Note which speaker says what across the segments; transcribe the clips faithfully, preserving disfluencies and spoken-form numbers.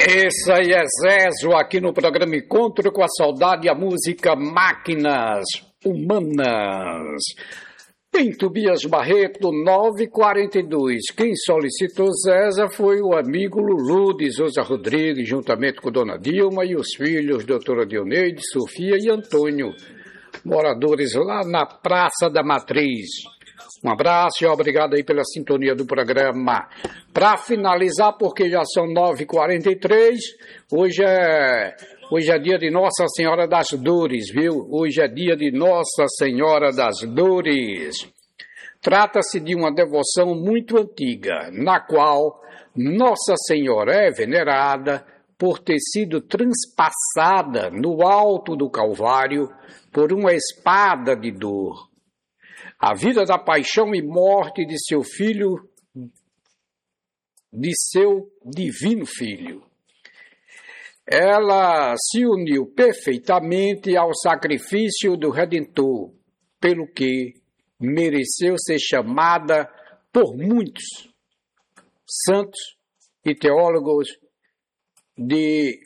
Speaker 1: Esse aí é Zezo, aqui no programa Encontro com a Saudade e a Música Máquinas Humanas. Em Tobias Barreto, nove e quarenta e dois. Quem solicitou Zeza foi o amigo Lulu de Souza Rodrigues, juntamente com Dona Dilma e os filhos, doutora Dioneide, Sofia e Antônio, moradores lá na Praça da Matriz. Um abraço e obrigado aí pela sintonia do programa. Para finalizar, porque já são nove e quarenta e três, hoje é, hoje é dia de Nossa Senhora das Dores, viu? Hoje é dia de Nossa Senhora das Dores. Trata-se de uma devoção muito antiga, na qual Nossa Senhora é venerada por ter sido transpassada no alto do Calvário por uma espada de dor. A vida da paixão e morte de seu filho, de seu divino filho. Ela se uniu perfeitamente ao sacrifício do Redentor, pelo que mereceu ser chamada por muitos santos e teólogos de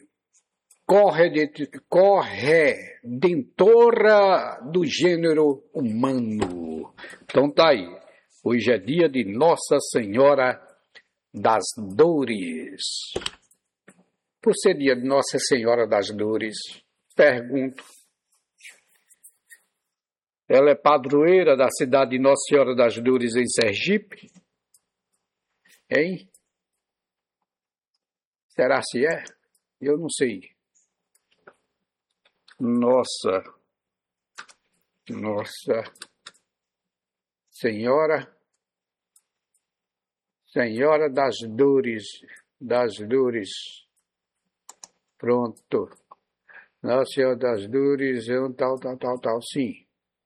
Speaker 1: corredentora do gênero humano. Então tá aí, hoje é dia de Nossa Senhora das Dores. Por ser dia de Nossa Senhora das Dores, pergunto, ela é padroeira da cidade de Nossa Senhora das Dores em Sergipe? Hein? Será se é? Eu não sei. Nossa, Nossa Senhora, Senhora das Dores, das Dores, pronto, Nossa Senhora das Dores, é um tal, tal, tal, tal, sim.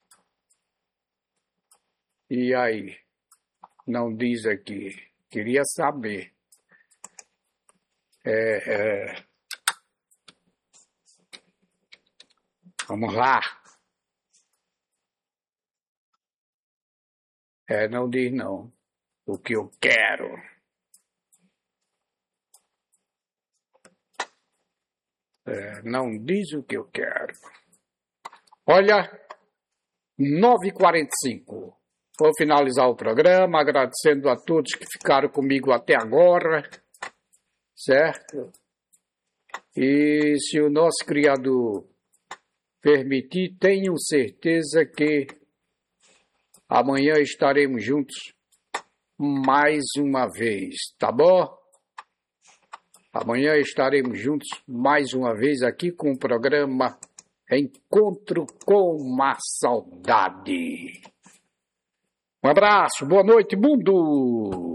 Speaker 1: E aí, não diz aqui, queria saber, é, é... Vamos lá. É, não diz não. O que eu quero. É, não diz o que eu quero. Olha, nove e quarenta e cinco. Vou finalizar o programa agradecendo a todos que ficaram comigo até agora. Certo? E se o nosso Criador permitir, tenho certeza que amanhã estaremos juntos mais uma vez, tá bom? Amanhã estaremos juntos mais uma vez aqui com o programa Encontro com a Saudade. Um abraço, boa noite, mundo!